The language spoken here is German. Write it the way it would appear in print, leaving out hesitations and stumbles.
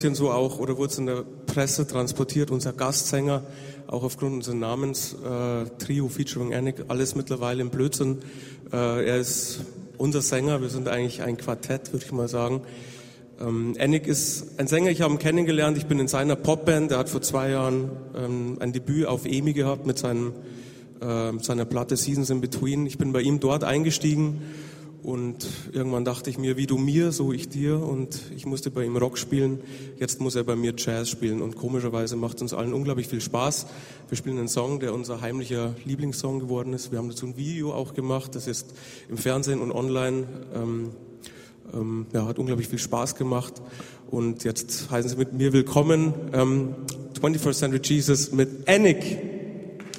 so auch, oder wurde es in der Presse transportiert, unser Gastsänger, auch aufgrund unseres Namens, Trio featuring Anik, alles mittlerweile im Blödsinn. Er ist unser Sänger, wir sind eigentlich ein Quartett, würde ich mal sagen. Anik ist ein Sänger, ich habe ihn kennengelernt, ich bin in seiner Popband, er hat vor 2 Jahren ein Debüt auf EMI gehabt mit seiner Platte Seasons in Between. Ich bin bei ihm dort eingestiegen. Und irgendwann dachte ich mir, wie du mir, so ich dir, und ich musste bei ihm Rock spielen. Jetzt muss er bei mir Jazz spielen und komischerweise macht es uns allen unglaublich viel Spaß. Wir spielen einen Song, der unser heimlicher Lieblingssong geworden ist. Wir haben dazu ein Video auch gemacht, das ist im Fernsehen und online. Hat unglaublich viel Spaß gemacht. Und jetzt heißen Sie mit mir willkommen, 21st Century Jesus mit Anik.